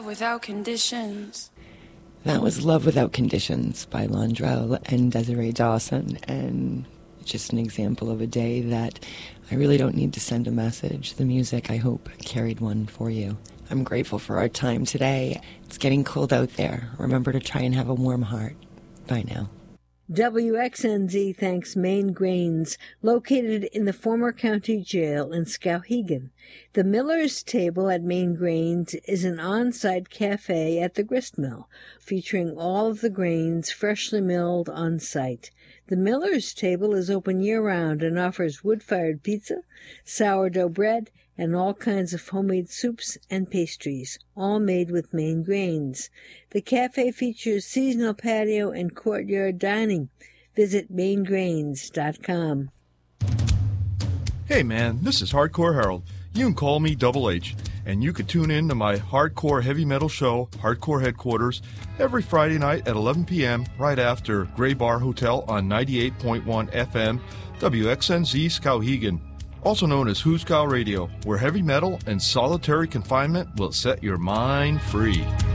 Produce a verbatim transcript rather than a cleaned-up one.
Without Conditions. That was Love Without Conditions by Londrell and Desiree Dawson, and just an example of a day that I really don't need to send a message. The music, I hope, carried one for you. I'm grateful for our time today. It's getting cold out there. Remember to try and have a warm heart. Bye now. W X N Z thanks Maine Grains, located in the former county jail in Skowhegan. The Miller's Table at Maine Grains is an on-site cafe at the grist mill, featuring all of the grains freshly milled on-site. The Miller's Table is open year-round and offers wood-fired pizza, sourdough bread, and all kinds of homemade soups and pastries, all made with Maine grains. The cafe features seasonal patio and courtyard dining. Visit maine grains dot com. Hey man, this is Hardcore Harold. You can call me Double H, and you can tune in to my hardcore heavy metal show, Hardcore Headquarters, every Friday night at eleven p.m. right after Gray Bar Hotel on ninety-eight point one F M, W X N Z Skowhegan. Also known as Huskow Radio, where heavy metal and solitary confinement will set your mind free.